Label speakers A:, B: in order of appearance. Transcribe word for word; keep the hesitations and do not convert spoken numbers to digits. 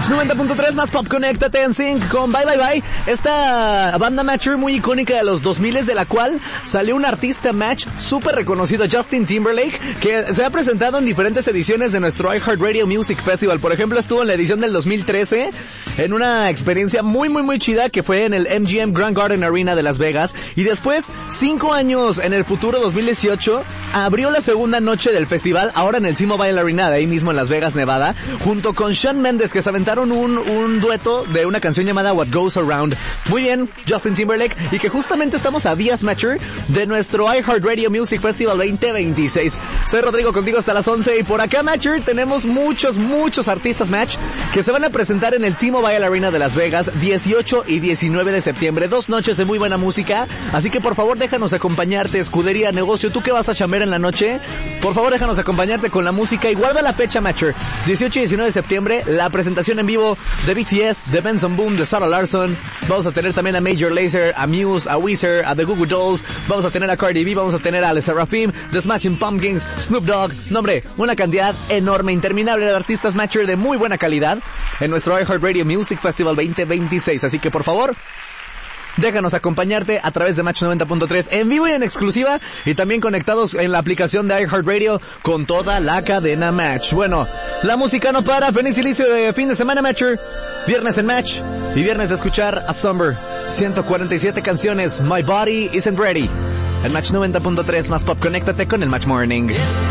A: Match noventa punto tres, más pop, conéctate en sync con Bye Bye Bye. Esta banda Matcher muy icónica de los dos mil, de la cual salió un artista Match súper reconocido, Justin Timberlake, que se ha presentado en diferentes ediciones de nuestro iHeartRadio Music Festival. Por ejemplo, estuvo en la edición del dos mil trece en una experiencia muy muy muy chida que fue en el M G M Grand Garden Arena de Las Vegas, y después, cinco años en el futuro dos mil dieciocho, abrió la segunda noche del festival, ahora en el T-Mobile Arena de ahí mismo en Las Vegas, Nevada, junto con Shawn Mendes, que se aventaron un, un dueto de una canción llamada What Goes Around. Muy bien, Justin Timberlake, y que justamente estamos a días, Matcher, de nuestro iHeartRadio Music Festival veinte veintiséis. Soy Rodrigo, contigo hasta las once, y por acá, Matcher, tenemos muchos, muchos artistas Match que se van a presentar en el T-Mobile Arena de Las Vegas dieciocho y diecinueve de septiembre. Dos noches de muy buena música, así que por favor déjanos acompañarte, escudería, negocio, tú que vas a chambear en la noche, por favor déjanos acompañarte con la música y guarda la fecha, Matcher, dieciocho y diecinueve de septiembre, la presentación en vivo de B T S, de Benson Boom, de Sarah Larson. Vamos a tener también a Major Lazer, a Muse, a Weezer, a The Goo Goo Dolls, vamos a tener a Cardi B, vamos a tener a Le Seraphim, The Smashing Pumpkins, Snoop Dogg. No, hombre, una cantidad enorme, interminable de artistas Matcher de muy buena calidad en nuestro iHeartRadio Music Festival veinte veintiséis, así que por favor déjanos acompañarte a través de Match noventa punto tres en vivo y en exclusiva, y también conectados en la aplicación de iHeartRadio con toda la cadena Match. Bueno, la música no para. Feliz inicio de fin de semana, Matcher. Viernes en Match y viernes de escuchar a Summer. ciento cuarenta y siete canciones. My Body Isn't Ready. En Match noventa punto tres, más pop, conéctate con el Match Morning.